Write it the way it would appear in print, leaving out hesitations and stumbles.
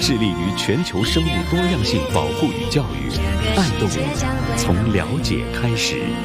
致力于全球生物多样性保护与教育。爱动物，从了解开始。